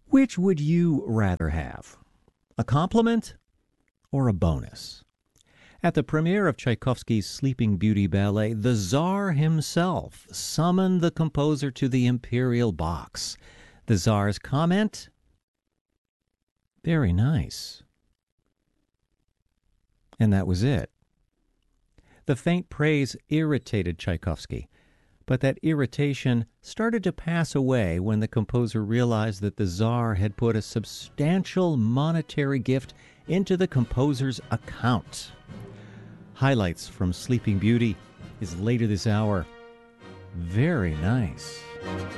Which would you rather have? A compliment or a bonus? At the premiere of Tchaikovsky's Sleeping Beauty ballet, the Tsar himself summoned the composer to the imperial box. The Tsar's comment? Very nice. And that was it. The faint praise irritated Tchaikovsky, but that irritation started to pass away when the composer realized that the Tsar had put a substantial monetary gift into the composer's account. Highlights from Sleeping Beauty is later this hour. Very nice.